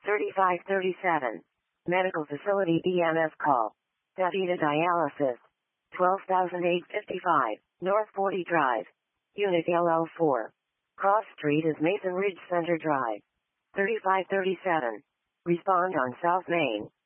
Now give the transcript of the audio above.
3537. Medical facility BMS call. DaVita Dialysis. 12,855. North 40 Drive. Unit LL4. Cross Street is Mason Ridge Center Drive. 3537. Respond on South Main.